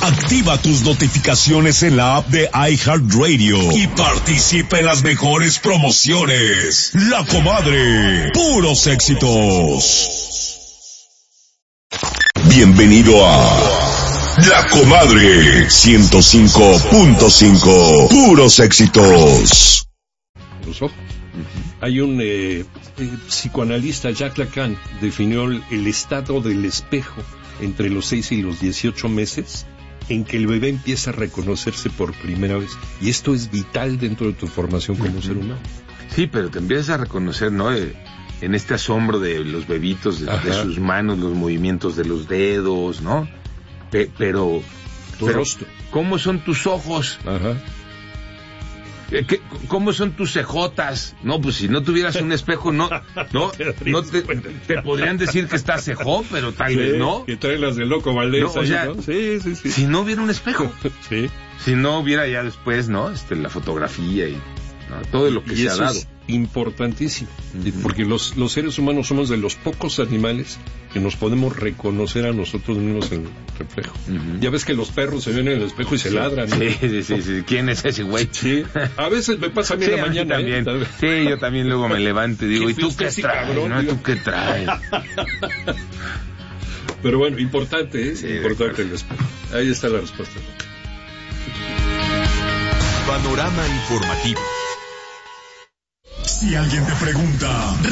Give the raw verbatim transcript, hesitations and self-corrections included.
Activa tus notificaciones en la app de iHeartRadio y participa en las mejores promociones. La Comadre, puros éxitos. Bienvenido a La Comadre ciento cinco punto cinco, puros éxitos. Los ojos. Hay un eh, eh, psicoanalista, Jacques Lacan, definió el, el estado del espejo entre los seis y los dieciocho meses en que el bebé empieza a reconocerse por primera vez. Y esto es vital dentro de tu formación como uh-huh. ser humano. Sí, pero te empiezas a reconocer, ¿no? Eh, en este asombro de los bebitos, de, de sus manos, los movimientos de los dedos, ¿no? Pe- pero... Tu pero rostro. ¿Cómo son tus ojos? Ajá. ¿Qué, ¿Cómo son tus cejotas? No, pues si no tuvieras un espejo, no, no, no te, te podrían decir que estás cejón, pero tal sí, vez no. Que trae las de Loco Valdés. No, o sea, ¿no? Sí, sí, sí. Si no hubiera un espejo. Sí. Si no hubiera ya después, ¿no? Este, la fotografía y ¿no? todo lo que y se eso ha dado. Es importantísimo, uh-huh. porque los, los seres humanos somos de los pocos animales que nos podemos reconocer a nosotros mismos en el reflejo. Uh-huh. Ya ves que los perros se ven en el espejo y se sí. ladran. ¿no? Sí, sí, sí, sí. ¿Quién es ese güey? Sí. A veces me pasa a mí sí, en la mañana. También. ¿eh? Sí, yo también luego me levanto y digo, ¿y tú qué traes? Cabrón, ¿no? ¿Tú qué traes? Pero bueno, importante, ¿eh? Sí, importante el espejo. Ahí está la respuesta. Panorama informativo. Si alguien te pregunta,